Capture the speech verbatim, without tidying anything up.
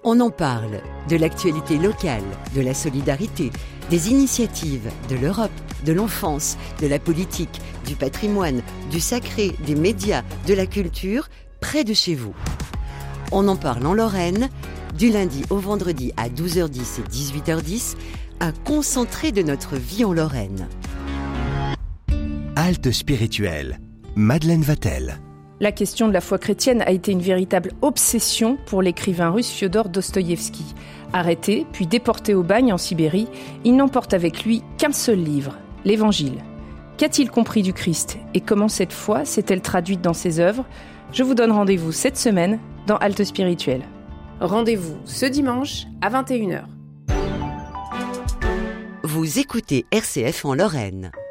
On en parle, de l'actualité locale, de la solidarité, des initiatives, de l'Europe, de l'enfance, de la politique, du patrimoine, du sacré, des médias, de la culture, près de chez vous. On en parle en Lorraine, du lundi au vendredi à douze heures dix et dix-huit heures dix, un concentré de notre vie en Lorraine. Halte spirituelle, Madeleine Vatel. La question de la foi chrétienne a été une véritable obsession pour l'écrivain russe Fiodor Dostoïevski. Arrêté, puis déporté au bagne en Sibérie, il n'emporte avec lui qu'un seul livre, l'Évangile. Qu'a-t-il compris du Christ et comment cette foi s'est-elle traduite dans ses œuvres ? Je vous donne rendez-vous cette semaine dans Halte spirituelle. Rendez-vous ce dimanche à vingt et une heures. Vous écoutez R C F en Lorraine.